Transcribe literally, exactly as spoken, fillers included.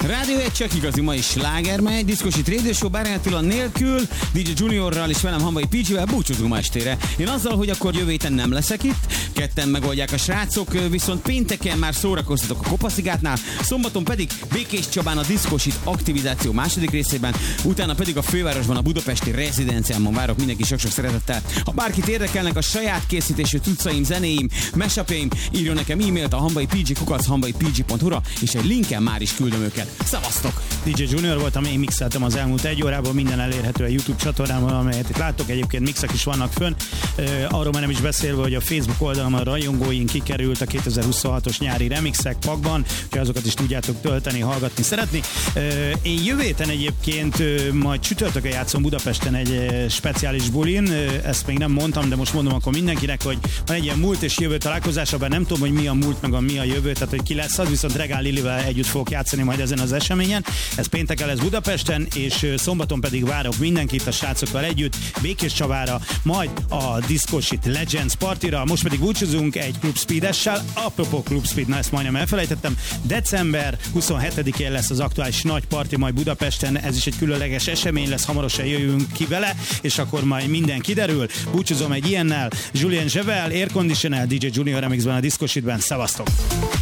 Rádió egy csak igazi mai sláger megy, Diszkosit Radio Show Bárányi Attila nélkül, dé dzsé Juniorral és velem Hamvai pé dzsével búcsúzunk ma estére. Én azzal, hogy akkor jövő héten nem leszek itt, ketten megoldják a srácok, viszont pénteken már szórakoztatok a Kopaszigátnál, szombaton pedig Békés Csabán a Diszkosit aktivizáció második részében, utána pedig a fővárosban a budapesti rezidenciámon várok mindenki sok-sok szeretettel. Ha bárkit érdekelnek a saját készítésű cuccaim, zenéim, mashup-jaim, írjon nekem e-mailt a hamvai pé dzsé kukac hamvai pé dzsé pont hu ra, és egy linken már is küldöm őket. Szevasztok! dé dzsé Junior voltam, én mixeltem az elmúlt egy órában, minden elérhető a YouTube csatornámon, amelyet itt láttok, egyébként mixek is vannak fönn. Arról már nem is beszélve, hogy a Facebook oldalon a rajongóink kikerült a kétezer-huszonhatos nyári remixek pakban, úgyhogy azokat is tudjátok tölteni, hallgatni, szeretni. Én jövő héten egyébként majd csütörtökön játszom Budapesten egy speciális bulin, ezt még nem mondtam, de most mondom akkor mindenkinek, hogy van egy ilyen múlt és jövő találkozás, abban nem tudom, hogy mi a múlt meg a mi a jövő, tehát hogy ki lesz az, viszont Regál Lilivel együtt fogok játszani majd ezen az eseményen. Ez pénteken lesz Budapesten, és szombaton pedig várok mindenkit a srácokkal együtt Békés Csabára, majd a Diszkosit Legends partira. Most pedig búcsúzunk egy Club Speed-essel. Apropó Club Speed, na ezt majdnem elfelejtettem. december huszonhetedikén lesz az aktuális nagy parti majd Budapesten, ez is egy különleges esemény lesz, hamarosan jöjjünk ki vele, és akkor majd minden kiderül. Búcsúzom egy ilyennel, Julien Jevel, Air Conditioner, dé dzsé Junior Remixben a Diszkositben. Szevasztok!